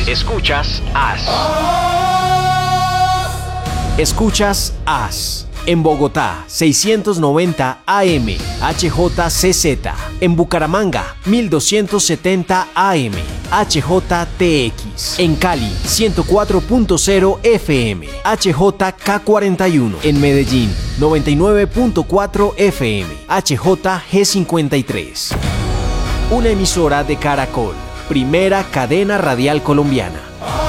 Escuchas AS. Escuchas AS. En Bogotá, 690 AM, HJCZ. En Bucaramanga, 1270 AM, HJTX. En Cali, 104.0 FM, HJK41. En Medellín, 99.4 FM, HJG53. Una emisora de Caracol, primera cadena radial colombiana.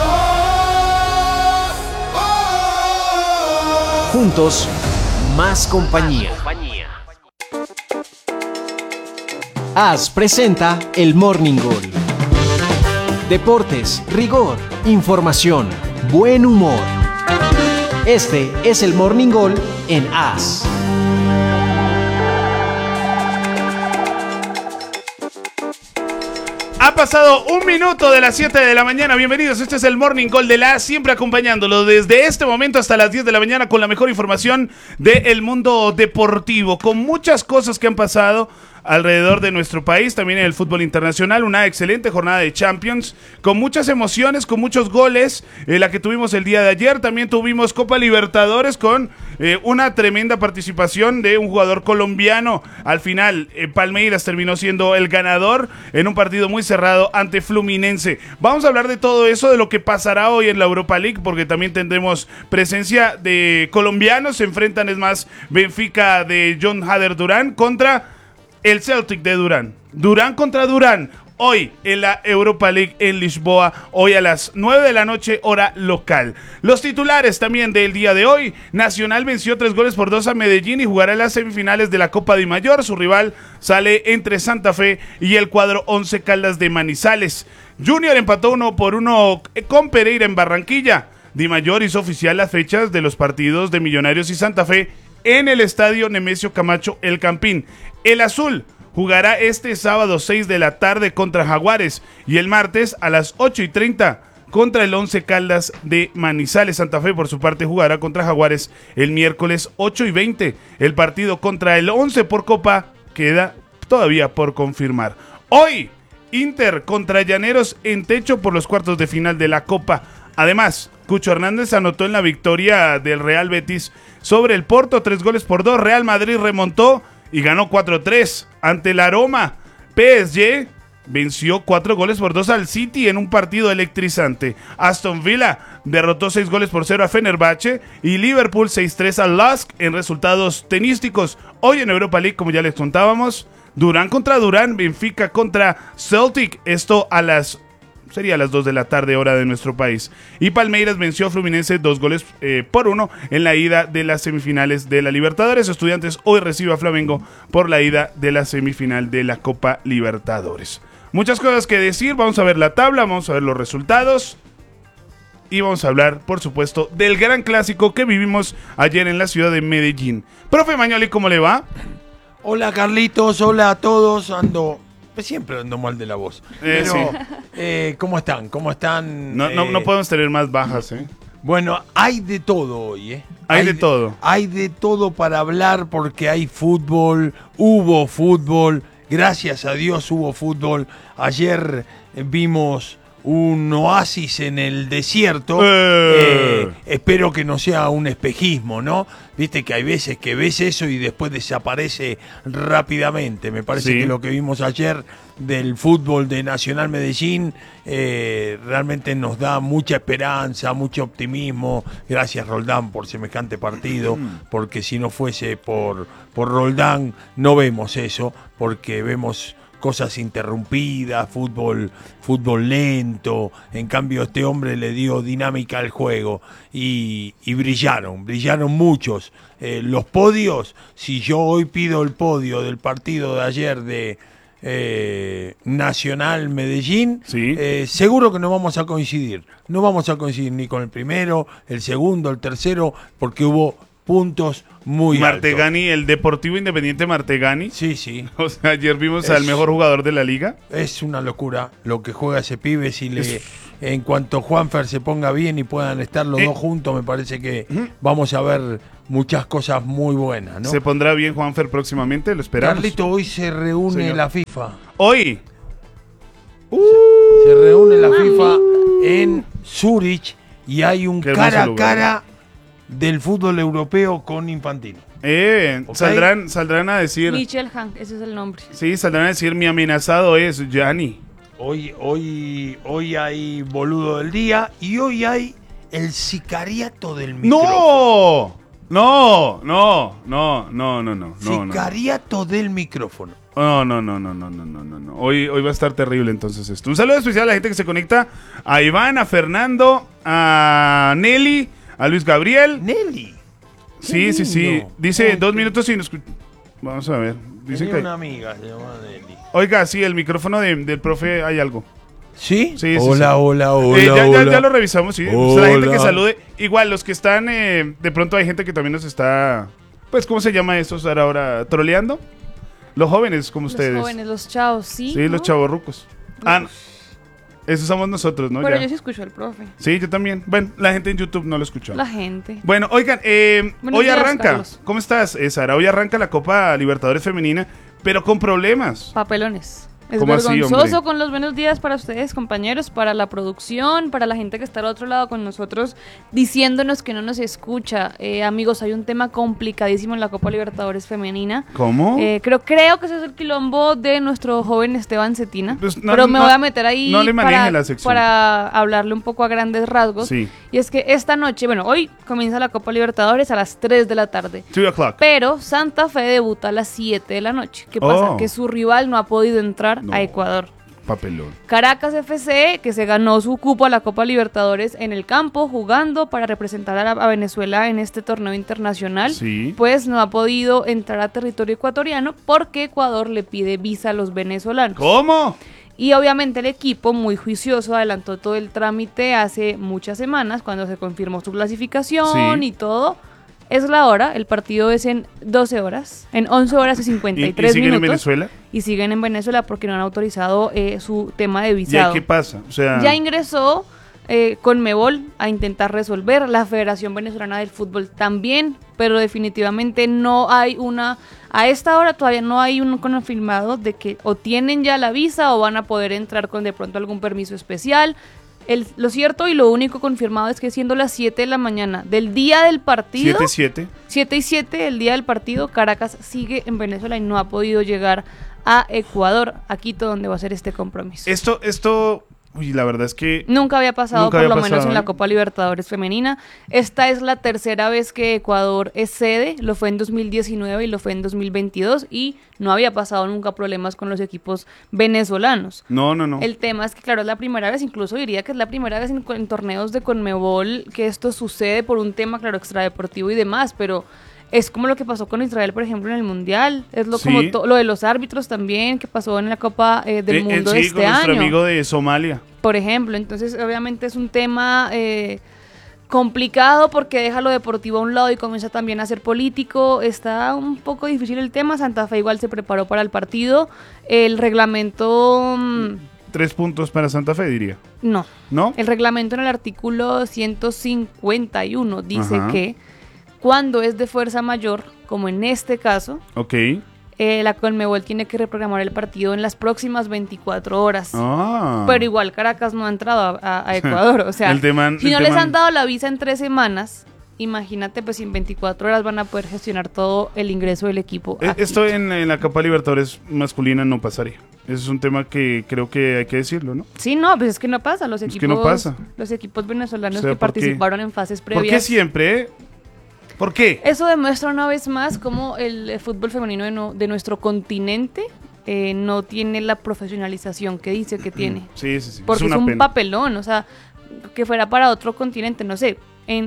Juntos, más compañía. AS presenta el Morning Goal. Deportes, rigor, información, buen humor. Este es el Morning Goal en AS. Ha pasado 1 minuto de las 7 de la mañana. Bienvenidos, este es el Morning Call de la AS, siempre acompañándolo desde este momento hasta las 10 de la mañana con la mejor información del mundo deportivo, con muchas cosas que han pasado alrededor de nuestro país, también en el fútbol internacional, una excelente jornada de Champions, con muchas emociones, con muchos goles, la que tuvimos el día de ayer. También tuvimos Copa Libertadores con una tremenda participación de un jugador colombiano. Al final, Palmeiras terminó siendo el ganador en un partido muy cerrado ante Fluminense. Vamos a hablar de todo eso, de lo que pasará hoy en la Europa League, porque también tendremos presencia de colombianos. Se enfrentan, es más, Benfica de John Hader Durán contra el Celtic de Durán. Durán contra Durán. Hoy en la Europa League en Lisboa, hoy a las 9 de la noche, hora local. Los titulares también del día de hoy. Nacional venció 3-2 a Medellín y jugará en las semifinales de la Copa Di Mayor. Su rival sale entre Santa Fe y el cuadro Once Caldas de Manizales. Junior empató 1-1 con Pereira en Barranquilla. Di Mayor hizo oficial las fechas de los partidos de Millonarios y Santa Fe en el estadio Nemesio Camacho El Campín. El azul jugará este sábado 6 de la tarde contra Jaguares y el martes a las 8:30 contra el Once Caldas de Manizales. Santa Fe, por su parte, jugará contra Jaguares el miércoles 8:20. El partido contra el Once por Copa queda todavía por confirmar. Hoy, Inter contra Llaneros en techo por los cuartos de final de la Copa. Además, Cucho Hernández anotó en la victoria del Real Betis sobre el Porto, 3-2. Real Madrid remontó y ganó 4-3 ante la Roma. PSG venció 4-2 al City en un partido electrizante. Aston Villa derrotó 6-0 a Fenerbahce y Liverpool 6-3 al Lask en resultados tenísticos. Hoy en Europa League, como ya les contábamos, Durán contra Durán, Benfica contra Celtic. Esto sería a las 2 de la tarde, hora de nuestro país. Y Palmeiras venció a Fluminense 2-1 en la ida de las semifinales de la Libertadores. Estudiantes hoy recibe a Flamengo por la ida de la semifinal de la Copa Libertadores. Muchas cosas que decir, vamos a ver la tabla, vamos a ver los resultados. Y vamos a hablar, por supuesto, del gran clásico que vivimos ayer en la ciudad de Medellín. Profe Mañoli, ¿cómo le va? Hola Carlitos, hola a todos, siempre ando mal de la voz. Pero, sí. ¿Cómo están? ¿Cómo están? No podemos tener más bajas, ¿eh? Bueno, hay de todo hoy, ¿eh? Hay de todo. Hay de todo para hablar porque hay fútbol, hubo fútbol, gracias a Dios hubo fútbol. Ayer vimos un oasis en el desierto. Espero que no sea un espejismo, ¿no? Viste que hay veces que ves eso y después desaparece rápidamente. Me parece que lo que vimos ayer del fútbol de Nacional Medellín realmente nos da mucha esperanza, mucho optimismo. Gracias Roldán por semejante partido, porque si no fuese por Roldán no vemos eso, porque vemos cosas interrumpidas, fútbol lento. En cambio este hombre le dio dinámica al juego y brillaron muchos. Los podios, si yo hoy pido el podio del partido de ayer de Nacional Medellín, seguro que no vamos a coincidir ni con el primero, el segundo, el tercero, porque hubo puntos muy Martegani, alto. El Deportivo Independiente Martegani. Sí. O sea, ayer vimos al mejor jugador de la liga. Es una locura lo que juega ese pibe. En cuanto Juanfer se ponga bien y puedan estar los dos juntos, me parece que vamos a ver muchas cosas muy buenas, ¿no? ¿Se pondrá bien Juanfer próximamente? ¿Lo esperamos? Carlito, hoy se reúne la FIFA. ¿Hoy? Se reúne la FIFA en Zurich, y hay un Qué hermoso cara a lugar. cara del fútbol europeo con Infantino. Ok. Saldrán a decir, Michel Hank, ese es el nombre. sí, saldrán a decir, mi amenazado es Gianni. Hoy hay boludo del día y hoy hay el sicariato del micrófono. No. Sicariato del micrófono. No. Hoy va a estar terrible entonces esto. Un saludo especial a la gente que se conecta. A Iván, a Fernando, a Nelly, a Luis Gabriel. Nelly. Sí. lindo. Dice Ay, 2 qué- minutos sin escuchar. Vamos a ver. Dice Tenía que... una amiga, se llama Nelly. Oiga, sí, el micrófono del profe hay algo. ¿Sí? Sí, hola. Ya lo revisamos, sí. O sea, la gente que Hola. salude. Igual, los que están... de pronto hay gente que también nos está... Pues, ¿cómo se llama eso? ¿Estar ahora troleando? Los jóvenes, como ustedes. Los jóvenes, los chavos, sí. Sí, ¿no? los chavorrucos. Ah, no. Esos somos nosotros, ¿no? Pero Ya. yo sí escucho al profe. Sí, yo también. Bueno, la gente en YouTube no lo escuchó. La gente. Bueno, oigan, Buenos hoy días, arranca. Carlos. ¿Cómo estás, Sara? Hoy arranca la Copa Libertadores Femenina, pero con problemas. Papelones. Es ¿Cómo así, vergonzoso hombre? con los buenos días para ustedes, compañeros, para la producción, para la gente que está al otro lado con nosotros, diciéndonos que no nos escucha. Amigos, hay un tema complicadísimo en la Copa Libertadores Femenina. ¿Cómo? Creo que ese es el quilombo de nuestro joven Esteban Cetina. Pues no- pero me no- voy a meter ahí no le maneje la sección. para hablarle un poco a grandes rasgos. Sí. Y es que esta noche, bueno, hoy comienza la Copa Libertadores a las 3 de la tarde. 2 o'clock. Pero Santa Fe debuta a las 7 de la noche. ¿Qué pasa? Oh. Que su rival no ha podido entrar No. a Ecuador. Papelón. Caracas FC, que se ganó su cupo a la Copa Libertadores en el campo, jugando para representar a Venezuela en este torneo internacional, Sí. pues no ha podido entrar a territorio ecuatoriano porque Ecuador le pide visa a los venezolanos. ¿Cómo? Y obviamente el equipo, muy juicioso, adelantó todo el trámite hace muchas semanas, cuando se confirmó su clasificación Sí. y todo. Es la hora, el partido es en 12 horas, en 11 horas y ¿Y 53 siguen en minutos. Venezuela? Y siguen en Venezuela porque no han autorizado su tema de ¿Y visado. ahí qué pasa? O sea, Ya ingresó Conmebol a intentar resolver, la Federación Venezolana del Fútbol también, pero definitivamente no hay a esta hora todavía no hay un confirmado de que o tienen ya la visa o van a poder entrar con de pronto algún permiso especial. Lo cierto y lo único confirmado es que siendo las 7 de la mañana del día del partido, 7-7. 7 y 7 el día del partido, Caracas sigue en Venezuela y no ha podido llegar a Ecuador, a Quito, donde va a ser este compromiso. Esto, uy, la verdad es que... Nunca había pasado, Nunca por había lo menos pasado, en la ¿eh? Copa Libertadores Femenina. Esta es la tercera vez que Ecuador es sede, lo fue en 2019 y lo fue en 2022 y no había pasado nunca problemas con los equipos venezolanos. No. El tema es que, claro, es la primera vez, incluso diría que es la primera vez en torneos de Conmebol que esto sucede por un tema, claro, extradeportivo y demás, pero es como lo que pasó con Israel, por ejemplo, en el Mundial. Es Sí. lo de los árbitros también, que pasó en la Copa del Mundo de sí, este con nuestro año. amigo de Somalia. Por ejemplo, entonces obviamente es un tema complicado porque deja lo deportivo a un lado y comienza también a ser político. Está un poco difícil el tema. Santa Fe igual se preparó para el partido. El reglamento... 3 puntos para Santa Fe, diría. no. ¿No? El reglamento en el artículo 151 dice Ajá. que cuando es de fuerza mayor, como en este caso, Ok. la Conmebol tiene que reprogramar el partido en las próximas 24 horas. Ah. Pero igual Caracas no ha entrado a Ecuador, o sea, El tema- si el no les tema- han dado la visa en 3 semanas, imagínate, pues en 24 horas van a poder gestionar todo el ingreso del equipo. aquí. Esto en la Copa Libertadores masculina no pasaría. Ese es un tema que creo que hay que decirlo, ¿no? Sí, no, pues es que no pasa, los Es equipos, que no pasa. los equipos venezolanos O sea, que ¿por qué? participaron en fases ¿Por qué previas. siempre, ¿Por qué? Eso demuestra una vez más cómo el fútbol femenino de nuestro continente no tiene la profesionalización que dice que tiene. Sí. Porque es una un pena. papelón, o sea, que fuera para otro continente, no sé,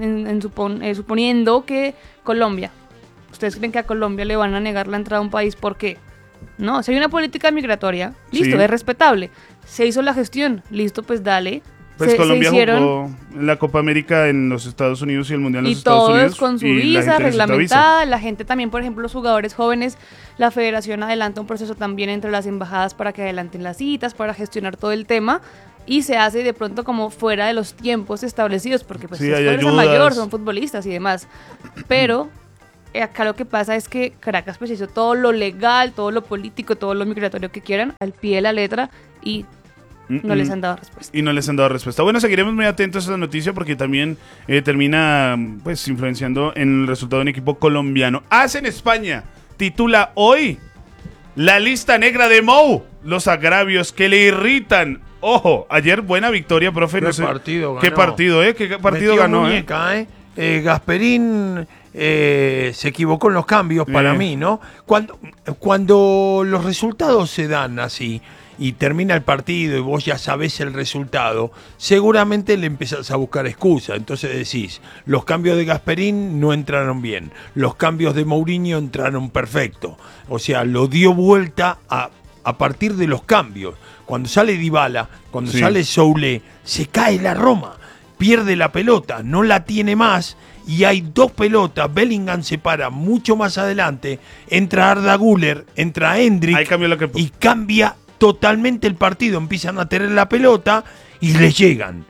suponiendo que Colombia, ¿ustedes creen que a Colombia le van a negar la entrada a un país? ¿Por qué? No, si hay una política migratoria, listo, Sí. es respetable. Se hizo la gestión, listo, pues dale. Pues se Colombia hicieron jugó la Copa América en los Estados Unidos y el Mundial en y los Estados todos Unidos. con su y la visa gente necesita reglamentada, la gente también, por ejemplo, los jugadores jóvenes, la federación adelanta un proceso también entre las embajadas para que adelanten las citas, para gestionar todo el tema y se hace de pronto como fuera de los tiempos establecidos, porque pues Sí, es hay fuerza ayudas. mayor, son futbolistas y demás, pero acá lo que pasa es que Caracas pues hizo todo lo legal, todo lo político, todo lo migratorio que quieran, al pie de la letra y no les han dado respuesta. Y no les han dado respuesta. Bueno, seguiremos muy atentos a esa noticia porque también termina pues influenciando en el resultado de un equipo colombiano. AS en España titula hoy la lista negra de Mou, los agravios que le irritan. Ojo, ayer buena victoria, profe. ¿Qué no sé, partido ganó? ¿Qué partido, ¿Qué partido Metió ganó, muñeca, Gasperín se equivocó en los cambios para mí, ¿no? Cuando los resultados se dan así y termina el partido y vos ya sabés el resultado, seguramente le empezás a buscar excusa. Entonces decís, los cambios de Gasperín no entraron bien, los cambios de Mourinho entraron perfecto. O sea, lo dio vuelta a partir de los cambios. Cuando sale Dybala, cuando sale Soulé, se cae la Roma, pierde la pelota, no la tiene más y hay dos pelotas. Bellingham se para mucho más adelante, entra Arda Güler, entra Endrick y cambia totalmente el partido. Empiezan a tener la pelota y le llegan,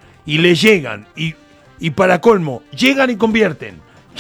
y para colmo, llegan y convierten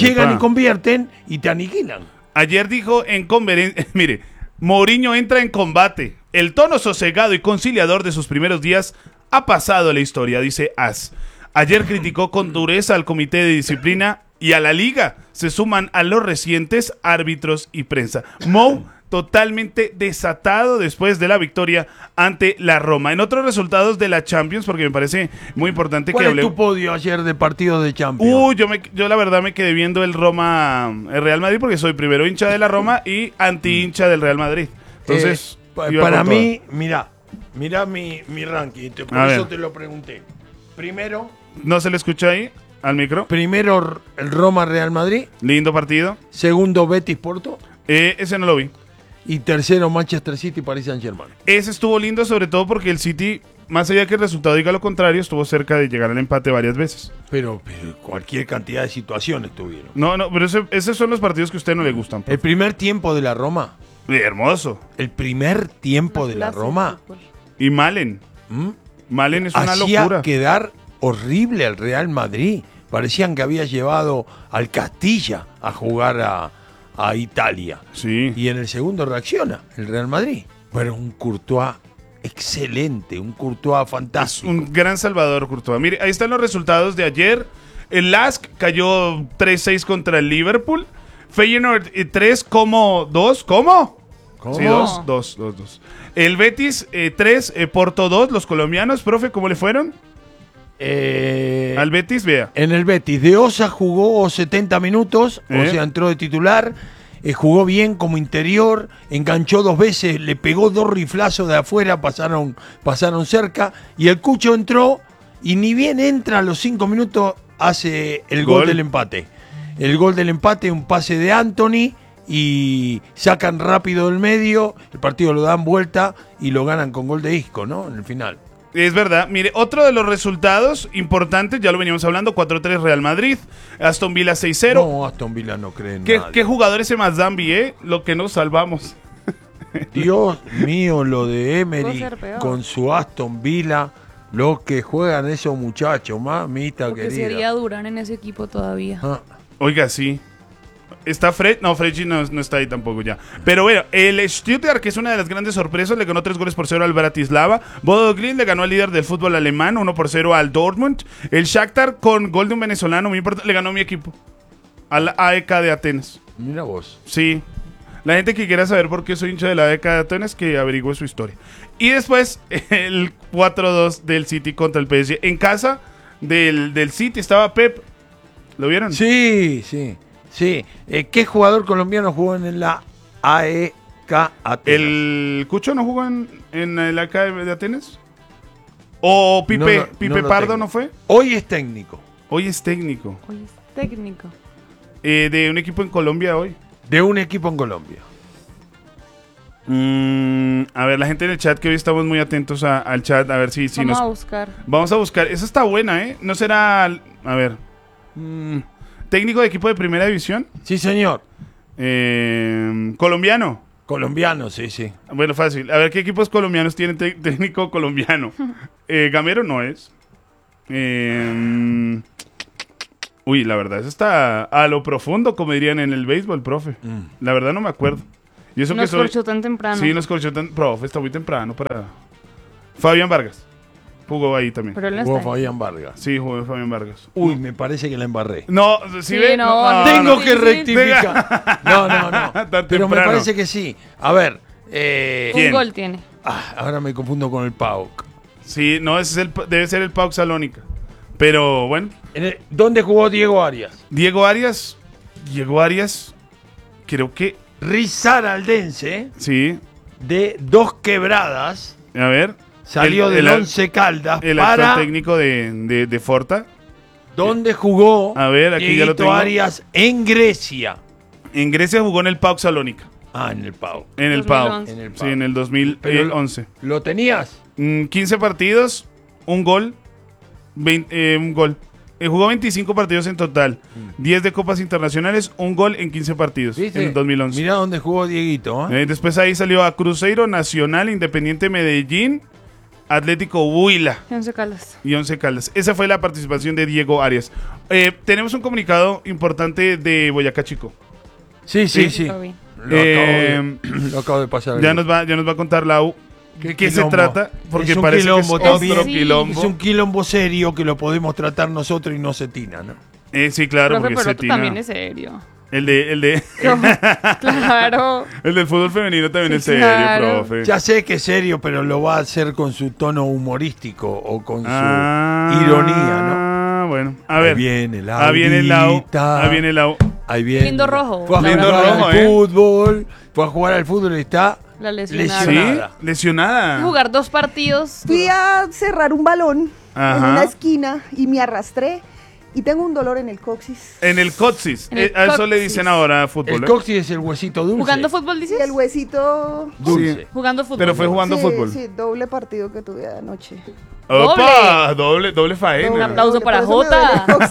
y te aniquilan. Ayer dijo en conferencia, mire, Mourinho entra en combate. El tono sosegado y conciliador de sus primeros días ha pasado a la historia, dice AS. Ayer criticó con dureza al comité de disciplina y a la liga. Se suman a los recientes árbitros y prensa. Mou totalmente desatado después de la victoria ante la Roma. En otros resultados de la Champions, porque me parece muy importante que ¿Cuál es hablemos. tu podio ayer de partido de Champions? Yo la verdad me quedé viendo el Real Madrid porque soy primero hincha de la Roma y anti hincha del Real Madrid. Entonces, para mí, mira mi ranking, por eso te lo pregunté. Primero, ¿no se le escucha ahí al micro? Primero el Roma Real Madrid. Lindo partido. Segundo Betis Porto. Ese no lo vi. Y tercero Manchester City Paris Saint-Germain. Ese estuvo lindo, sobre todo porque el City, más allá de que el resultado diga lo contrario, estuvo cerca de llegar al empate varias veces. Pero cualquier cantidad de situaciones tuvieron. No, pero esos son los partidos que a usted no le gustan. El primer tiempo de la Roma. Hermoso. El primer tiempo de la Roma. Y Malen. Malen es una hacía locura. Quedar horrible al Real Madrid. Parecían que había llevado al Castilla a jugar a Italia. Sí. Y en el segundo reacciona el Real Madrid. Pero un Courtois excelente, un Courtois fantástico. Es un gran salvador, Courtois. Mire, ahí están los resultados de ayer. El LASK cayó 3-6 contra el Liverpool. Feyenoord 3 como 2. ¿Cómo? Sí, 2. El Betis 3, Porto 2. Los colombianos, profe, ¿cómo le fueron? Al Betis, vea. En el Betis, De Osa jugó 70 minutos, o sea, entró de titular, jugó bien como interior, enganchó 2 veces, le pegó 2 riflazos de afuera, pasaron cerca, y el Cucho entró, y ni bien entra a los 5 minutos, hace el gol del empate. El gol del empate, un pase de Anthony, y sacan rápido del medio, el partido lo dan vuelta, y lo ganan con gol de Isco, ¿no? En el final. Es verdad. Mire, otro de los resultados importantes, ya lo veníamos hablando, 4-3 Real Madrid, Aston Villa 6-0. No, Aston Villa no cree en nada. ¿Qué jugador ese Mazambi, Lo que nos salvamos. Dios mío, lo de Emery con su Aston Villa, lo que juegan esos muchachos, mamita porque querida. sería Durán en ese equipo todavía. Oiga, sí. ¿Está Fred? No, Freddy no está ahí tampoco ya. Pero bueno, el Stuttgart, que es una de las grandes sorpresas, le ganó 3-0 al Bratislava. Bodo Glimt le ganó al líder del fútbol alemán, 1-0 al Dortmund. El Shakhtar, con gol de un venezolano muy importante, le ganó a mi equipo, al AEK de Atenas. Mira vos. Sí. La gente que quiera saber por qué soy hincha de la AEK de Atenas, que averigüe su historia. Y después, el 4-2 del City contra el PSG. En casa del City estaba Pep. ¿Lo vieron? Sí. ¿Qué jugador colombiano jugó en la AEK Atenas? ¿El Cucho no jugó en el AEK de Atenas? ¿O Pipe Pardo tengo. no fue? Hoy es técnico. Hoy es técnico. De un equipo en Colombia hoy. De un equipo en Colombia. A ver, la gente en el chat, que hoy estamos muy atentos al chat, a ver si Vamos a buscar. Vamos a buscar. Esa está buena, ¿No será? A ver. ¿Técnico de equipo de primera división? Sí, señor. ¿Colombiano? Colombiano, sí. Bueno, fácil. A ver, ¿qué equipos colombianos tienen técnico colombiano? Gamero no es. Uy, la verdad, eso está a lo profundo, como dirían en el béisbol, profe. La verdad no me acuerdo. Y eso nos corchó tan temprano. Sí, nos corchó tan... Profe, está muy temprano para... Fabián Vargas. jugó ahí también. Pero él no Jugó está ahí. Fabián Vargas. Sí, jugó Fabián Vargas. Uy, me parece que la embarré. No, ¿sí Sí, ve? no, Tengo sí, que sí. rectificar. No. Tan Pero me temprano. parece que sí. A ver. ¿Quién? Un gol tiene. Ahora me confundo con el PAOK. Sí, no, debe ser el PAOK Salónica. Pero bueno, ¿Dónde jugó Diego Arias? Diego Arias, creo que Risaraldense, sí. de Dos Quebradas, A ver. salió del Once Caldas El para actual técnico de Forta. donde jugó A ver, aquí ya lo Dieguito tengo. Arias en Grecia. En Grecia jugó en el PAOK Salónica. En el PAOK. En el 2011. PAOK. En el Sí, PAOK. en el 2011. ¿Lo tenías? 15 partidos, un gol. Un gol. Jugó 25 partidos en total. 10 de copas internacionales, un gol en 15 partidos. ¿Viste? En el 2011. Mirá dónde jugó Dieguito. Después ahí salió a Cruzeiro, Nacional, Independiente Medellín, Atlético Huila Once Caldas. y Once Caldas. Esa fue la participación de Diego Arias. Tenemos un comunicado importante de Boyacá Chico. Sí. Lo vi. Lo acabo de pasar. Ya nos va a contar Lau qué se quilombo. trata, porque Es un parece que es quilombo otro también. Sí. quilombo. Es un quilombo serio que lo podemos tratar nosotros y no se tina, ¿no? Sí, claro, Profe, porque pero se tú también tina. es serio. El de Claro. el del fútbol femenino también Sí, es serio, claro. profe. Ya sé que es serio, pero lo va a hacer con su tono humorístico o con su ironía, ¿no? Bueno, a Ahí ver. viene la Ahí viene Lau. aurita. Ahí viene Lau. Ahí viene. Lindo rojo. Fue a Lindo jugar rojo, al fútbol. Fue a jugar al fútbol y está La lesionada. ¿Sí? lesionada. Lesionada. Jugar 2 partidos. Fui a cerrar un balón Ajá. en una esquina y me arrastré y tengo un dolor en el coxis. En el coxis. En el A eso le coxis. dicen ahora fútbol. El ¿eh? coxis es el huesito dulce. ¿Jugando fútbol, Y dices? el huesito... Dulce. Sí. Jugando fútbol. Pero fue jugando sí, fútbol. Sí, doble partido que tuve anoche. ¡Opa! Doble Un faena. aplauso Doble, para por eso me duele Jota. el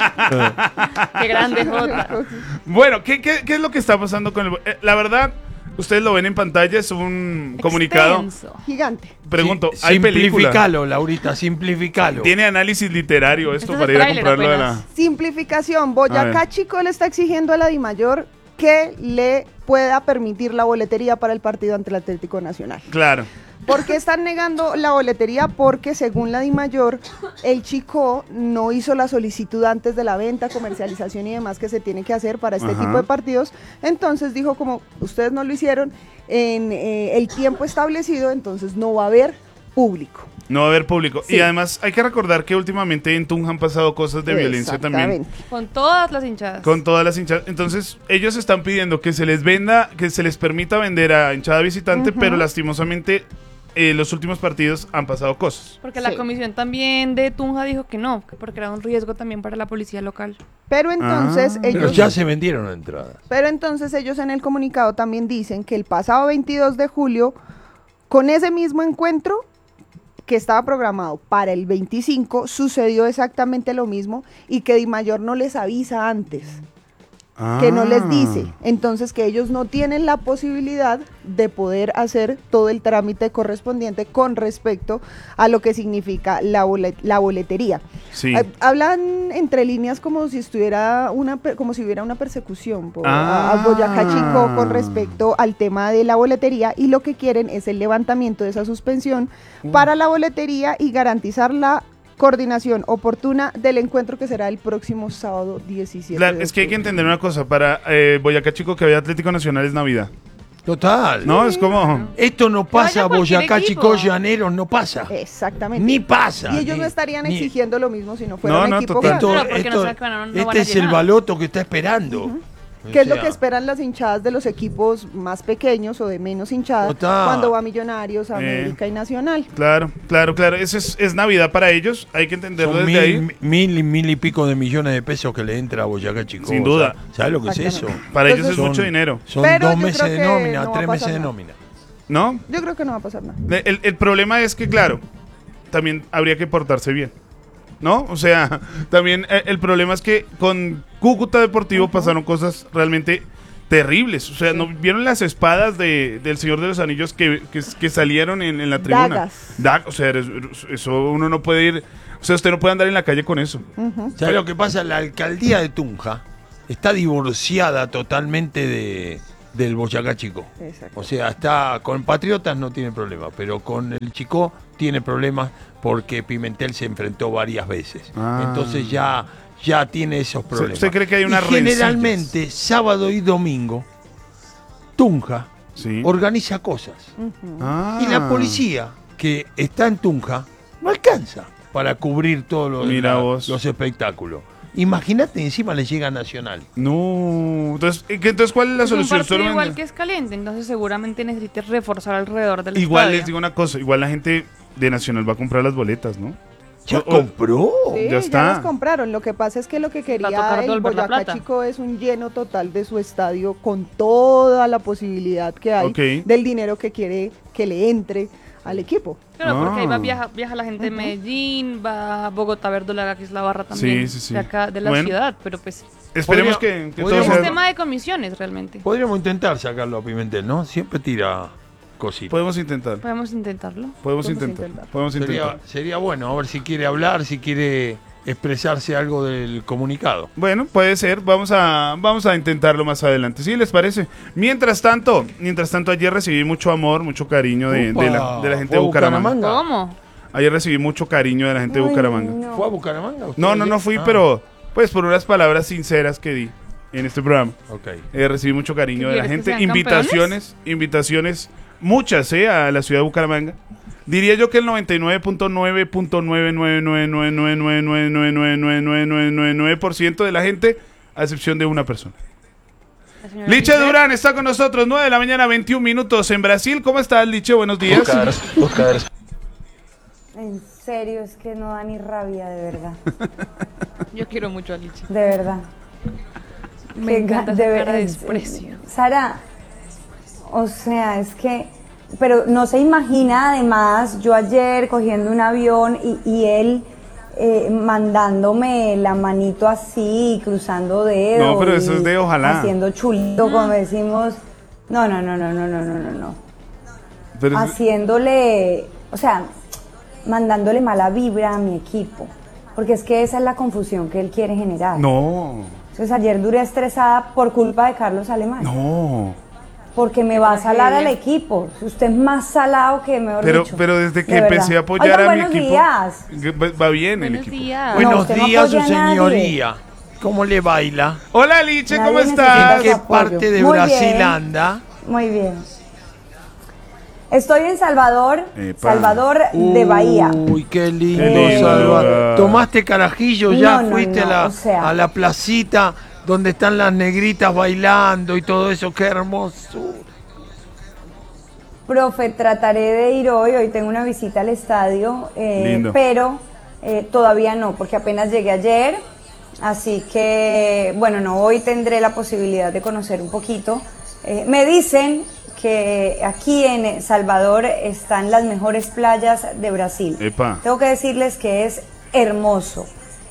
coxis. Qué grande Jota. Bueno, ¿qué es lo que está pasando con el... la verdad, ustedes lo ven en pantalla, es un comunicado. Extenso. Gigante. Pregunto, ¿hay película? Simplificalo, Laurita, simplificalo. ¿Tiene análisis literario esto Este es para el ir a tráiler comprarlo de apenas. la... Simplificación. A Boyacá ver. Chico le está exigiendo a la DIMAYOR que le pueda permitir la boletería para el partido ante el Atlético Nacional. Claro. ¿Por qué están negando la boletería? Porque según la DIMAYOR, el Chico no hizo la solicitud antes de la venta, comercialización y demás que se tiene que hacer para este Ajá. tipo de partidos. Entonces dijo, como ustedes no lo hicieron en el tiempo establecido, entonces no va a haber público. No va a haber público. Sí. Y además hay que recordar que últimamente en Tunja han pasado cosas de violencia también. Exactamente. Con todas las hinchadas. Con todas las hinchadas. Entonces, ellos están pidiendo que se les venda, que se les permita vender a hinchada visitante, pero lastimosamente los últimos partidos han pasado cosas. Porque la Sí. comisión también de Tunja dijo que no, que porque era un riesgo también para la policía local. Pero entonces Pero ellos... ya se vendieron entradas. Pero entonces ellos en el comunicado también dicen que el pasado 22 de julio, con ese mismo encuentro que estaba programado para el 25, sucedió exactamente lo mismo y que DIMAYOR no les avisa antes, que no les dice. Entonces que ellos no tienen la posibilidad de poder hacer todo el trámite correspondiente con respecto a lo que significa la boletería. Sí. Hablan entre líneas como si estuviera como si hubiera una persecución por, Ah. a Boyacá Chico con respecto al tema de la boletería, y lo que quieren es el levantamiento de esa suspensión para la boletería y garantizar la coordinación oportuna del encuentro que será el próximo sábado 17 Claro, de es que hay que octubre. entender una cosa. Para Boyacá Chico, que había Atlético Nacional, es Navidad. Total. ¿No? Es como... Esto no pasa, vaya cualquier Boyacá, equipo. Chico, Llaneros, no pasa. Exactamente. Ni pasa. Y ellos ni- no estarían ni- exigiendo lo mismo si no fuera un No, equipo total. grande. Claro, porque no saben que no van este a es el llenar. baloto que está esperando. ¿Qué es lo O sea, que esperan las hinchadas de los equipos más pequeños o de menos hinchadas Total. cuando va Millonarios, América y Nacional? Claro. Eso es Navidad para ellos. Hay que entenderlo Son desde ahí. mil y pico de millones de pesos que le entra a Boyacá Chico. Sin O duda. sea, ¿sabes lo que es eso? Para ellos es Entonces- mucho dinero. Son Pero 2 yo meses creo de que nómina, no va a 3 meses pasar de nada. nómina. ¿No? Yo creo que no va a pasar nada. El problema es que, claro, también habría que portarse bien. ¿No? O sea, también el problema es que con Cúcuta Deportivo pasaron cosas realmente terribles. O sea, ¿no vieron las espadas del Señor de los Anillos que salieron en la tribuna? Dagas. O sea, eso uno no puede ir... O sea, usted no puede andar en la calle con eso. ¿Sabes lo que pasa? La alcaldía de Tunja está divorciada totalmente del Boyacá Chico. Exacto. O sea, está con Patriotas no tiene problema, pero con el Chico tiene problemas porque Pimentel se enfrentó varias veces. Entonces ya tiene esos problemas. ¿Usted cree que hay una Y generalmente, sábado y domingo, Tunja organiza cosas. Y la policía que está en Tunja no alcanza para cubrir todos los espectáculos. Imagínate, encima le llega a Nacional. No. Entonces, ¿cuál es la solución? Un partido igual que es caliente, entonces seguramente necesites reforzar alrededor del Igual estadio. les digo una cosa, igual la gente de Nacional va a comprar las boletas, ¿no? ¿Ya compró? Sí, ya está. las compraron. Lo que pasa es que lo que Va a quería tocar el devolver la Boyacá plata. Chico es un lleno total de su estadio con toda la posibilidad que hay del dinero que quiere que le entre al equipo. Claro, porque ahí viaja la gente de Medellín, va a Bogotá a ver Dolaga, que es la barra también de acá, de la ciudad, pero pues esperemos que todo es sea... un tema de comisiones realmente. Podríamos intentar sacarlo a Pimentel, ¿no? Siempre tira cositas. Podemos intentar. Podemos intentarlo. Podemos intentar. Sería bueno, a ver si quiere hablar, si quiere expresarse algo del comunicado. Bueno, puede ser. Vamos a intentarlo más adelante. ¿Sí les parece? Mientras tanto, ayer recibí mucho amor, mucho cariño de la gente de Bucaramanga. ¿Cómo? Ayer recibí mucho cariño de la gente de Bucaramanga. No. ¿Fue a Bucaramanga? No fui, pero pues por unas palabras sinceras que di en este programa. Okay. Recibí mucho cariño de la ¿Quieres que gente. sean Invitaciones, muchas, a la ciudad de Bucaramanga. Diría yo que el 99.9.99999999999% de la gente, a excepción de una persona. Liche Durán está con nosotros, 9 de la mañana, 21 minutos en Brasil. ¿Cómo estás, Liche? Buenos días. En serio, es que no da ni rabia, de verdad. Yo quiero mucho a Liche. De verdad. Me encanta esa cara de desprecio. Sara, o sea, es que... Pero no se imagina, además, yo ayer cogiendo un avión y él mandándome la manito así, cruzando dedos. No, pero eso es de ojalá. Haciendo chulito, como decimos. No. Pero Haciéndole, o sea, mandándole mala vibra a mi equipo. Porque es que esa es la confusión que él quiere generar. No. Entonces ayer duré estresada por culpa de Carlos Alemán. No. Porque me va a salar al equipo. Usted es más salado que mejor dicho. Pero desde que De empecé verdad. a apoyar Oigan, a mi buenos equipo, días. va bien el Buenos equipo. días. Buenos usted no días, su apoya a nadie. señoría. ¿Cómo le baila? Hola, Liche, ¿cómo Nadie estás? necesita ¿En qué su apoyo. parte de Muy Brasil bien. anda? Muy bien. Estoy en Salvador, Epa. Salvador de Bahía. Uy, qué lindo, Qué lindo Salvador. lugar. ¿Tomaste carajillo? ¿Ya No, fuiste o sea. a la placita donde están las negritas bailando y todo eso? ¡Qué hermoso! Profe, trataré de ir hoy tengo una visita al estadio, Lindo. pero todavía no, porque apenas llegué ayer, así que, bueno, no, hoy tendré la posibilidad de conocer un poquito. Me dicen que aquí en Salvador están las mejores playas de Brasil. Epa. Tengo que decirles que es hermoso,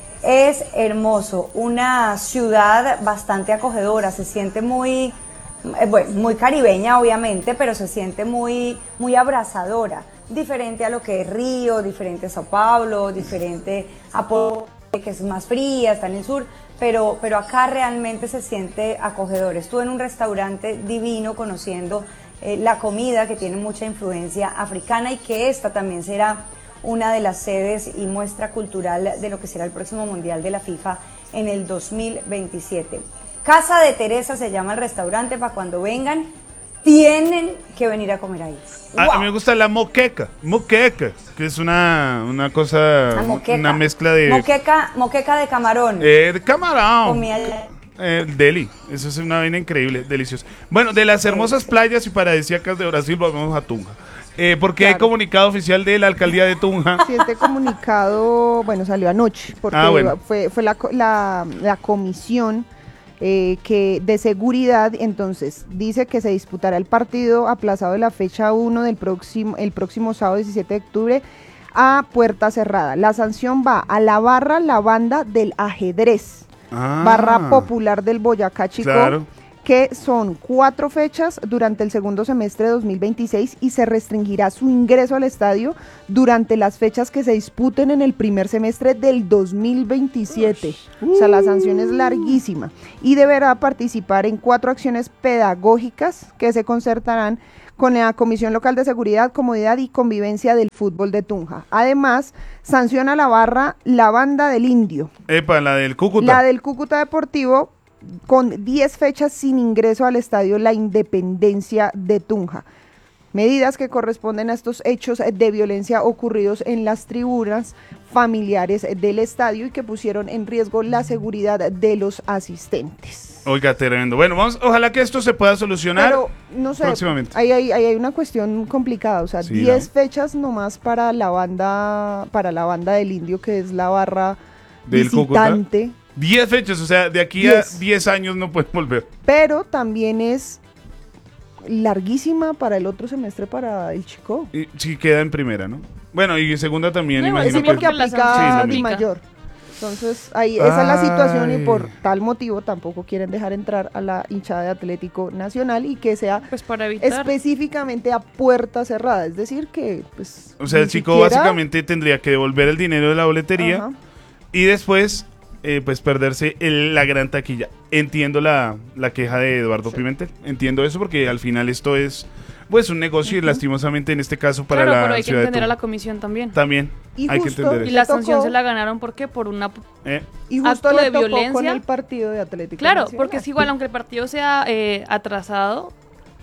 una ciudad bastante acogedora, se siente muy... bueno, muy caribeña obviamente, pero se siente muy abrazadora, diferente a lo que es Río, diferente a Sao Paulo, diferente a Porto, que es más fría, está en el sur, pero acá realmente se siente acogedor. Estuve en un restaurante divino conociendo la comida, que tiene mucha influencia africana, y que esta también será una de las sedes y muestra cultural de lo que será el próximo Mundial de la FIFA en el 2027. Casa de Teresa se llama el restaurante, para cuando vengan, tienen que venir a comer ahí. A ¡Wow! mí me gusta la moqueca, que es una cosa, La moqueca. una mezcla de... Moqueca de camarón. de camarón. Comí ayer. Deli, eso es una vaina increíble, deliciosa. Bueno, de las hermosas playas y paradisíacas de Brasil, vamos a Tunja. Porque hay comunicado oficial de la alcaldía de Tunja. Sí, este comunicado, bueno, salió anoche, porque bueno. fue la comisión que de seguridad. Entonces dice que se disputará el partido aplazado de la fecha 1 el próximo sábado 17 de octubre a puerta cerrada. La sanción va a la barra La Banda del Ajedrez, barra popular del Boyacá Chico, Claro. que son 4 fechas durante el segundo semestre de 2026 y se restringirá su ingreso al estadio durante las fechas que se disputen en el primer semestre del 2027. O sea, la sanción es larguísima y deberá participar en 4 acciones pedagógicas que se concertarán con la Comisión Local de Seguridad, Comodidad y Convivencia del Fútbol de Tunja. Además, sanciona la banda del Indio. Epa, la del Cúcuta. La del Cúcuta Deportivo, con 10 fechas sin ingreso al estadio La Independencia de Tunja. Medidas que corresponden a estos hechos de violencia ocurridos en las tribunas familiares del estadio y que pusieron en riesgo la seguridad de los asistentes. Oiga, tremendo. Bueno, ojalá que esto se pueda solucionar. Pero, no sé, próximamente. Ahí hay una cuestión complicada, o sea, Sí, 10 ¿no? fechas nomás para la banda del Indio, que es la barra Del visitante. 10 fechas, o sea, de aquí 10. a 10 años no pueden volver. Pero también es larguísima para el otro semestre para el Chico. Y sí, queda en primera, ¿no? Bueno, y en segunda también, No, imagino Es que- porque la aplica sanción Di sí, mayor. Entonces, ahí esa es la situación y Ay. por tal motivo tampoco quieren dejar entrar a la hinchada de Atlético Nacional y que sea Pues para evitar. específicamente a puerta cerrada. Es decir, que pues O sea, ni el Chico siquiera- básicamente tendría que devolver el dinero de la boletería Ajá. y después, pues, perderse la gran taquilla. Entiendo la queja de Eduardo Pimentel. Entiendo eso porque al final esto es, pues, un negocio y lastimosamente en este caso para Claro, la pero hay que ciudad de entender a Tunja. la comisión también. También Y hay que justo- entender Y eso. la Le tocó- sanción se la ganaron, ¿por qué? Por una... Y justo acto le de tocó con violencia. el partido de Atlético Claro, Nacional. porque es igual, aunque el partido sea atrasado,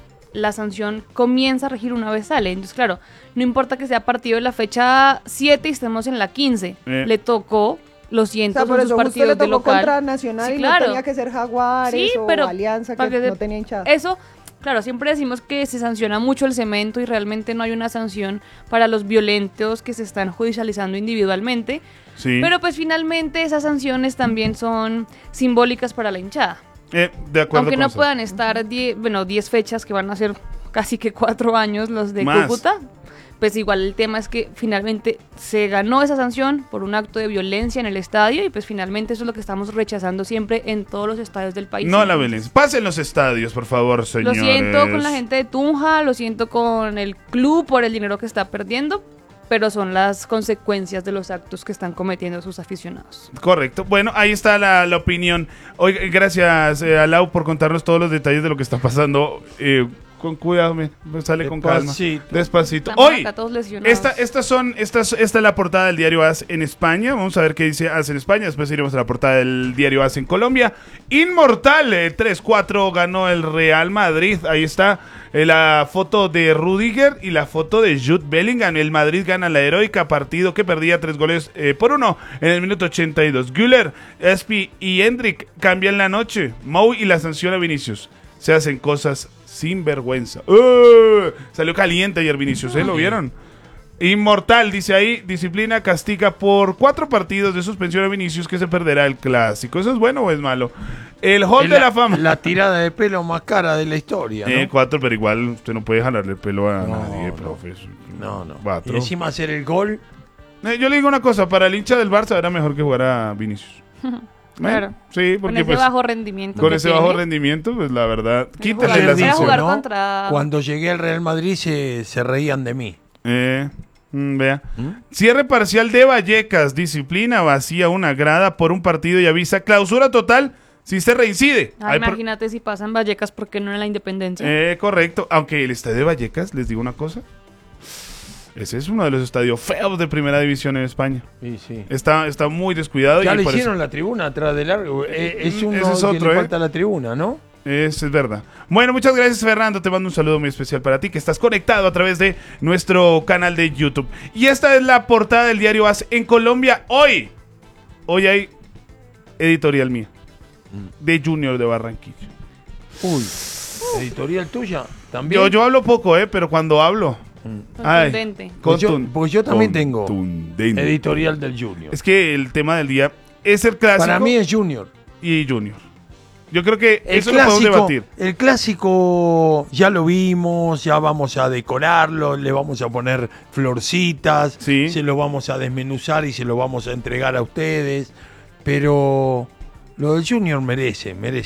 la sanción comienza a regir una vez sale. Entonces, claro, no importa que sea partido de la fecha 7 y estemos en la 15. Le tocó, lo O siento, sea, por son sus eso justo le partidos de tocó local. contra Nacional Sí, y claro. no tenía que ser Jaguares Sí, o pero Alianza, para que que no tenía hinchada. Eso, claro, siempre decimos que se sanciona mucho el cemento y realmente no hay una sanción para los violentos que se están judicializando individualmente. Sí. Pero pues finalmente esas sanciones también son simbólicas para la hinchada. De acuerdo Aunque con no usted. puedan estar 10 fechas, que van a ser casi que 4 años los de Más. Cúcuta, pues igual el tema es que finalmente se ganó esa sanción por un acto de violencia en el estadio y pues finalmente eso es lo que estamos rechazando siempre en todos los estadios del país. No la violencia. Pasen los estadios, por favor, Lo señores. siento con la gente de Tunja, lo siento con el club por el dinero que está perdiendo, pero son las consecuencias de los actos que están cometiendo sus aficionados. Correcto. Bueno, ahí está la opinión. Oiga, gracias, Alau, por contarnos todos los detalles de lo que está pasando. Con cuidado, sale con calma. Despacito. Despacito. Estamos Hoy, acá todos lesionados. esta es la portada del diario AS en España. Vamos a ver qué dice AS en España. Después iremos a la portada del diario AS en Colombia. Inmortal, 3-4 ganó el Real Madrid. Ahí está la foto de Rudiger y la foto de Jude Bellingham. El Madrid gana la heroica partido que perdía 3-1 en el minuto 82. Güler, Espi y Hendrik cambian la noche. Mou y la sanción a Vinicius. Se hacen cosas sin vergüenza. Salió caliente ayer Vinicius, ¿lo vieron? Inmortal, dice ahí, disciplina castiga por 4 partidos de suspensión a Vinicius que se perderá el clásico. ¿Eso es bueno o es malo? El Hall Es de la Fama. La tirada de pelo más cara de la historia, ¿no? 4, pero igual usted no puede jalarle el pelo a No, nadie, no. profe. No. Y 4. encima hacer el gol. Yo le digo una cosa, para el hincha del Barça era mejor que jugara Vinicius. Claro. Sí, Con porque ese pues, bajo rendimiento. con que ese tiene. bajo rendimiento, pues la verdad, quítale jugar- la voy a sanción. jugar contra- Cuando llegué al Real Madrid se reían de mí. Vea. Cierre parcial de Vallecas. Disciplina vacía una grada por un partido y avisa clausura total si se reincide. Ah, imagínate si pasan Vallecas, ¿por qué no en la Independencia? Correcto. Aunque el estadio de Vallecas, les digo una cosa. Ese es uno de los estadios feos de primera división en España. Sí. Está muy descuidado. Ya y le por hicieron eso- la tribuna atrás del largo. Es uno Ese es que otro, le falta la tribuna, ¿no? Es verdad. Bueno, muchas gracias, Fernando. Te mando un saludo muy especial para ti, que estás conectado a través de nuestro canal de YouTube. Y esta es la portada del diario AS en Colombia. Hoy hay editorial mía de Junior de Barranquilla. Uy, editorial tuya también. Yo hablo poco, pero cuando hablo... ay, Contundente. Pues yo también tengo contundente. editorial del Junior. Es que el tema del día es el clásico Para mí es Junior. y Junior. Yo creo que El eso lo podemos debatir. El clásico ya lo vimos, ya vamos a decorarlo, le vamos a poner florcitas, Sí. se lo vamos a desmenuzar y se lo vamos a entregar a ustedes. Pero lo del Junior merece.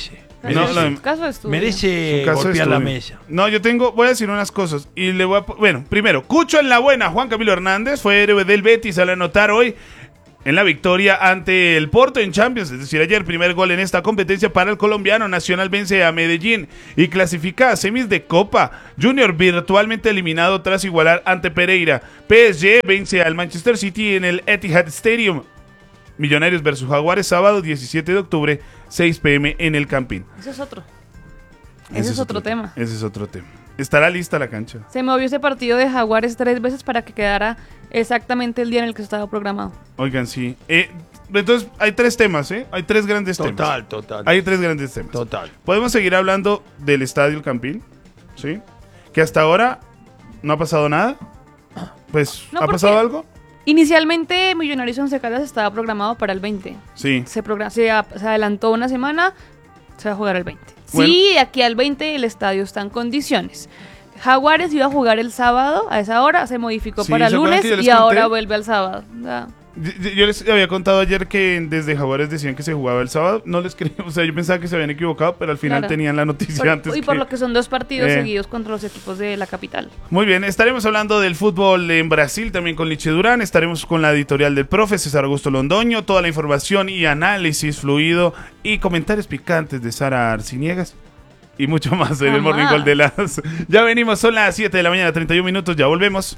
No, Es caso de estudio. Merece Su caso de golpear la estudio. mesa. No, voy a decir unas cosas. Y le voy a. Bueno, primero, Cucho en la buena. Juan Camilo Hernández fue héroe del Betis al anotar hoy en la victoria ante el Porto en Champions. Es decir, ayer, primer gol en esta competencia para el colombiano. Nacional vence a Medellín y clasifica a semis de Copa. Junior virtualmente eliminado tras igualar ante Pereira. PSG vence al Manchester City en el Etihad Stadium. Millonarios versus Jaguares, sábado 17 de octubre, 6 p.m. en el Campín. Ese es otro. Ese es otro tema. Ese es otro tema. Estará lista la cancha. Se movió ese partido de Jaguares 3 veces para que quedara exactamente el día en el que estaba programado. Oigan, sí. Entonces, hay 3 temas, ¿eh? Hay 3 grandes temas. Total. Hay 3 grandes temas. Total. Podemos seguir hablando del Estadio El Campín, ¿sí? Que hasta ahora no ha pasado nada. Pues, No, ¿ha pasado algo? Inicialmente Millonarios Once Caldas estaba programado para el 20. Sí. Se adelantó una semana, se va a jugar el 20. Bueno. Sí, de aquí al 20 el estadio está en condiciones. Jaguares iba a jugar el sábado a esa hora, se modificó Sí, para ¿se acuerdan lunes que yo les y ahora conté? vuelve al sábado. Ya. Yo les había contado ayer que desde Jaguares decían que se jugaba el sábado. No les creí, o sea, yo pensaba que se habían equivocado, pero al final Claro. tenían la noticia antes. Y por lo que son 2 partidos Eh. seguidos contra los equipos de la capital. Muy bien, estaremos hablando del fútbol en Brasil también con Liche Durán, estaremos con la editorial del profe César Augusto Londoño, toda la información y análisis fluido y comentarios picantes de Sara Arciniegas y mucho más en el Ajá. Morning Call de las... Ya venimos, son las 7 de la mañana, 31 minutos, ya volvemos.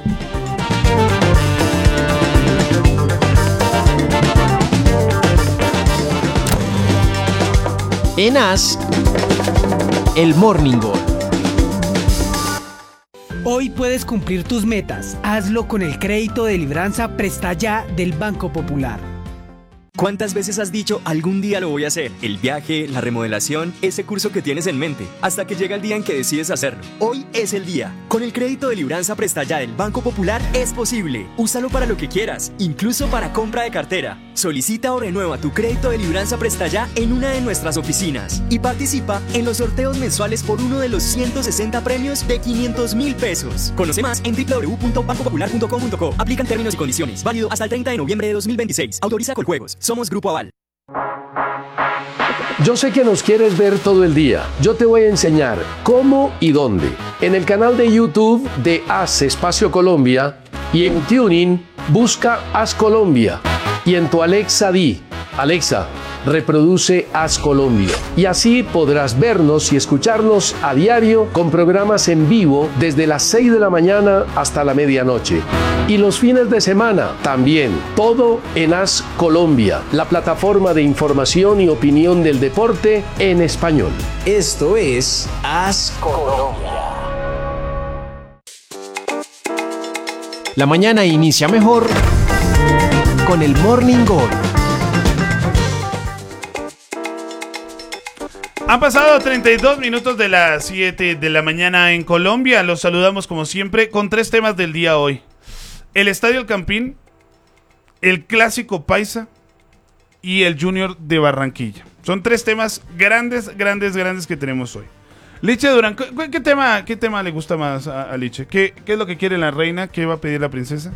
En As, el Morning Call. Hoy puedes cumplir tus metas. Hazlo con el crédito de Libranza Presta Ya del Banco Popular. ¿Cuántas veces has dicho algún día lo voy a hacer? El viaje, la remodelación, ese curso que tienes en mente, hasta que llega el día en que decides hacerlo. Hoy es el día. Con el crédito de Libranza Presta Ya del Banco Popular es posible. Úsalo para lo que quieras, incluso para compra de cartera. Solicita o renueva tu crédito de Libranza Presta Ya en una de nuestras oficinas y participa en los sorteos mensuales por uno de los 160 premios de 500.000 pesos. Conoce más en www.bancopopular.com.co. Aplican términos y condiciones. Válido hasta el 30 de noviembre de 2026. Autoriza Coljuegos. Somos Grupo Aval. Yo sé que nos quieres ver todo el día. Yo te voy a enseñar cómo y dónde. En el canal de YouTube de As Espacio Colombia y en Tuning busca As Colombia. Y en tu Alexa di, Alexa, reproduce As Colombia. Y así podrás vernos y escucharnos a diario con programas en vivo desde las 6 de la mañana hasta la medianoche. Y los fines de semana también, todo en As Colombia, la plataforma de información y opinión del deporte en español. Esto es As Colombia. La mañana inicia mejor con el Morning Call. Han pasado 32 minutos de las 7 de la mañana en Colombia. Los saludamos como siempre con 3 temas del día hoy. El Estadio El Campín, el Clásico Paisa y el Junior de Barranquilla. Son 3 temas grandes que tenemos hoy. Liche Durán, ¿qué tema le gusta más a Liche? ¿Qué es lo que quiere la reina? ¿Qué va a pedir la princesa?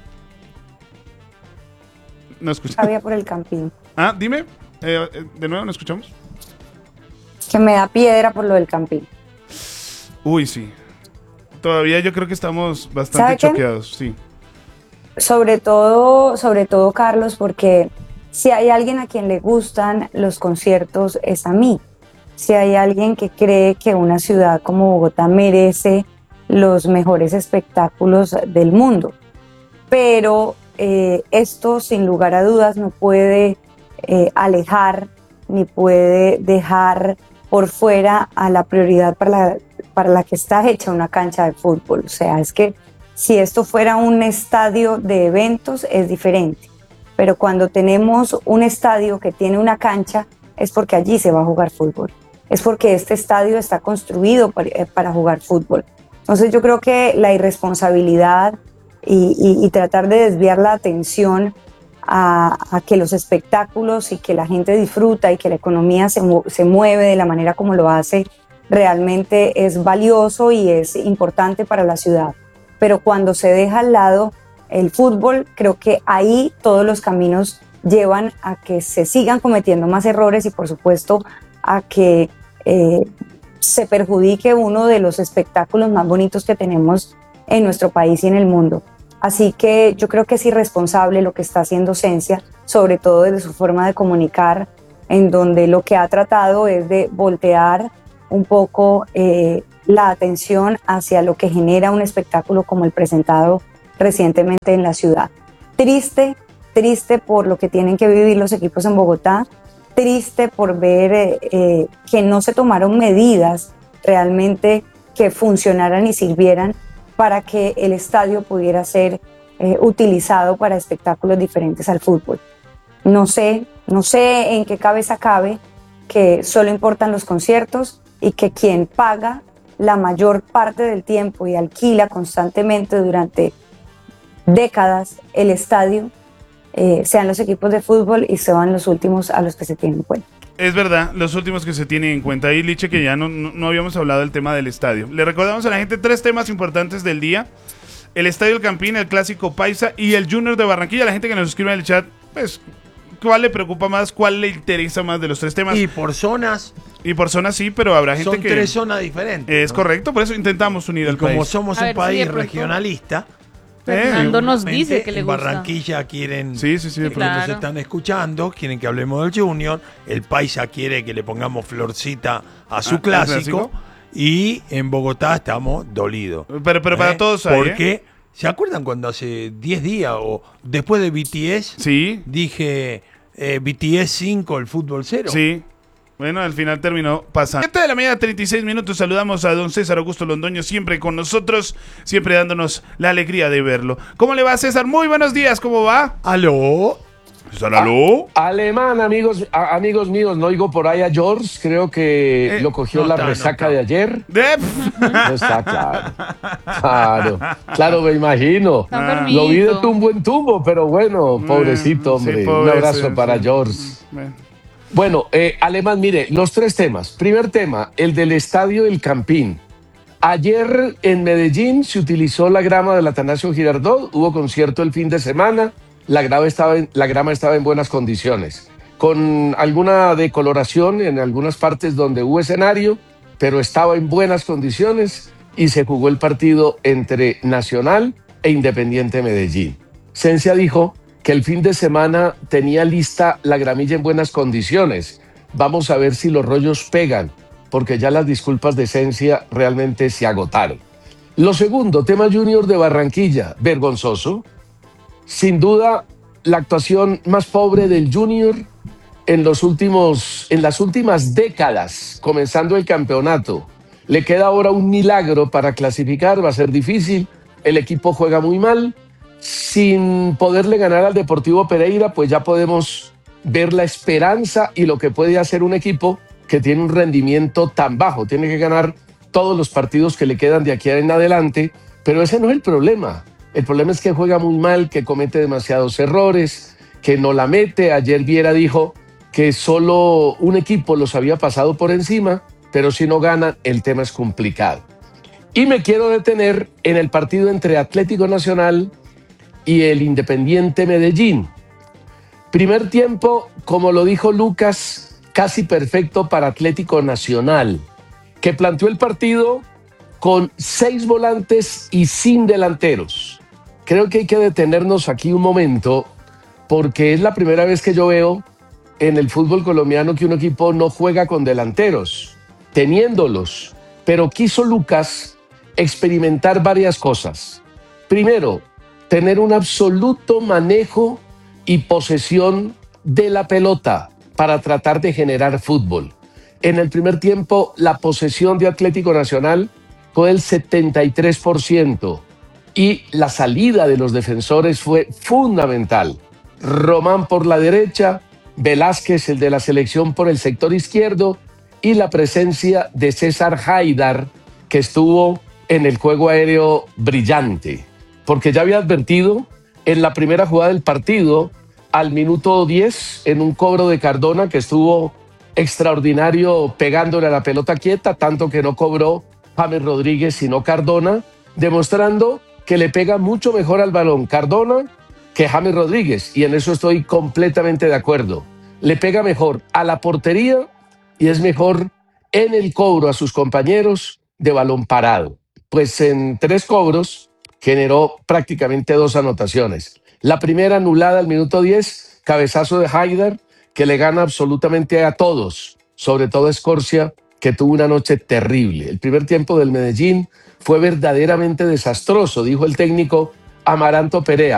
No escuché. Había por el Campín. Ah, dime. De nuevo, ¿no escuchamos? Que me da piedra por lo del Campín. Uy, sí. Todavía yo creo que estamos ¿Sabe bastante qué? choqueados, sí. Sobre todo, Carlos, porque si hay alguien a quien le gustan los conciertos es a mí. Si hay alguien que cree que una ciudad como Bogotá merece los mejores espectáculos del mundo. Pero esto, sin lugar a dudas, no puede alejar ni puede dejar por fuera a la prioridad para la que está hecha una cancha de fútbol. O sea, es que si esto fuera un estadio de eventos es diferente, pero cuando tenemos un estadio que tiene una cancha es porque allí se va a jugar fútbol, es porque este estadio está construido para jugar fútbol. Entonces yo creo que la irresponsabilidad y tratar de desviar la atención a que los espectáculos y que la gente disfruta y que la economía se mueve de la manera como lo hace realmente es valioso y es importante para la ciudad. Pero cuando se deja al lado el fútbol, creo que ahí todos los caminos llevan a que se sigan cometiendo más errores y por supuesto a que se perjudique uno de los espectáculos más bonitos que tenemos en nuestro país y en el mundo. Así que yo creo que es irresponsable lo que está haciendo Sensia, sobre todo desde su forma de comunicar, en donde lo que ha tratado es de voltear un poco la atención hacia lo que genera un espectáculo como el presentado recientemente en la ciudad. Triste por lo que tienen que vivir los equipos en Bogotá, triste por ver que no se tomaron medidas realmente que funcionaran y sirvieran para que el estadio pudiera ser utilizado para espectáculos diferentes al fútbol. No sé en qué cabeza cabe que solo importan los conciertos y que quien paga la mayor parte del tiempo y alquila constantemente durante décadas el estadio sean los equipos de fútbol y sean los últimos a los que se tienen en cuenta. Es verdad, los últimos que se tienen en cuenta. Ahí, Liche, que ya no habíamos hablado del tema del estadio. Le recordamos a la gente 3 temas importantes del día: el Estadio El Campín, el Clásico Paisa y el Junior de Barranquilla. La gente que nos escribe en el chat, pues, ¿cuál le preocupa más? ¿Cuál le interesa más de los 3 temas? Y por zonas. Y por zonas sí, pero habrá gente que... Son 3 zonas diferentes. Es correcto, por eso intentamos unir al país. Como somos un país regionalista... Fernando nos dice que le gusta. En Barranquilla quieren, sí, claro, nos están escuchando, quieren que hablemos del Junior, el Paisa quiere que le pongamos florcita a su clásico, y en Bogotá estamos dolidos. Pero para todos hay, porque, ¿se acuerdan cuando hace 10 días o después de BTS dije BTS 5, el fútbol 0? Sí. Bueno, al final terminó pasando. 7 de la mañana, 36 minutos. Saludamos a don César Augusto Londoño, siempre con nosotros, siempre dándonos la alegría de verlo. ¿Cómo le va, César? Muy buenos días, ¿cómo va? ¿Aló? ¿César, aló? Alemán, amigos míos, no oigo por ahí a George, creo que lo cogió la resaca de ayer. No está claro, me imagino. Lo vi de tumbo en tumbo, pero bueno, pobrecito, hombre. Sí, un abrazo para George. Bueno, Alemán, mire, los 3 temas. Primer tema, el del Estadio El Campín. Ayer en Medellín se utilizó la grama del Atanasio Girardot, hubo concierto el fin de semana, la grama estaba en buenas condiciones, con alguna decoloración en algunas partes donde hubo escenario, pero estaba en buenas condiciones y se jugó el partido entre Nacional e Independiente Medellín. Sensia dijo que el fin de semana tenía lista la gramilla en buenas condiciones. Vamos a ver si los rollos pegan, porque ya las disculpas de Sensia realmente se agotaron. Lo segundo, tema Junior de Barranquilla, vergonzoso. Sin duda, la actuación más pobre del Junior en las últimas décadas, comenzando el campeonato. Le queda ahora un milagro para clasificar, va a ser difícil. El equipo juega muy mal. Sin poderle ganar al Deportivo Pereira, pues ya podemos ver la esperanza y lo que puede hacer un equipo que tiene un rendimiento tan bajo. Tiene que ganar todos los partidos que le quedan de aquí en adelante, pero ese no es el problema. El problema es que juega muy mal, que comete demasiados errores, que no la mete. Ayer Viera dijo que solo un equipo los había pasado por encima, pero si no ganan, el tema es complicado. Y me quiero detener en el partido entre Atlético Nacional y el Independiente Medellín. Primer tiempo, como lo dijo Lucas, casi perfecto para Atlético Nacional, que planteó el partido con 6 volantes y sin delanteros. Creo que hay que detenernos aquí un momento, porque es la primera vez que yo veo en el fútbol colombiano que un equipo no juega con delanteros, teniéndolos. Pero quiso Lucas experimentar varias cosas. Primero, tener un absoluto manejo y posesión de la pelota para tratar de generar fútbol. En el primer tiempo, la posesión de Atlético Nacional fue el 73% y la salida de los defensores fue fundamental. Román por la derecha, Velázquez, el de la selección, por el sector izquierdo, y la presencia de César Haidar, que estuvo en el juego aéreo brillante. Porque ya había advertido en la primera jugada del partido, al minuto 10, en un cobro de Cardona que estuvo extraordinario pegándole a la pelota quieta, tanto que no cobró James Rodríguez sino Cardona, demostrando que le pega mucho mejor al balón Cardona que James Rodríguez, y en eso estoy completamente de acuerdo. Le pega mejor a la portería y es mejor en el cobro a sus compañeros de balón parado. Pues en 3 cobros generó prácticamente 2 anotaciones. La primera anulada al minuto 10, cabezazo de Haider, que le gana absolutamente a todos, sobre todo a Scorcia, que tuvo una noche terrible. El primer tiempo del Medellín fue verdaderamente desastroso, dijo el técnico Amaranto Perea.